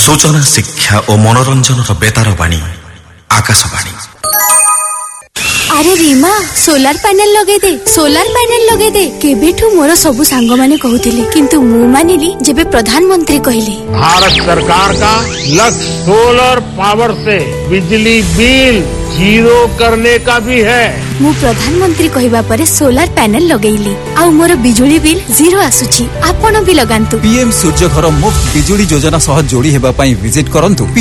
सूचना शिक्षा और मनोरंजन बेतार बाणी आकाशवाणी। अरे रीमा सोलार पैनल लगे दे केबेठू मोर सबु सांग माने कहूतिले किंतु मु मानिली जेबे प्रधानमंत्री कहले। भारत सरकार का लक्ष्य सोलर पावर से बिजली बिल जीरो करने का भी है। मु प्रधानमंत्री कहिबा परे सोलार पैनल लगेइली आ मोर बिजुली बिल जीरो आसुची। आपण भी लगांतु। पीएम सूर्य घर मुफ्त बिजुली योजना सह जोड़ी हेबा पई विजिट करंतु।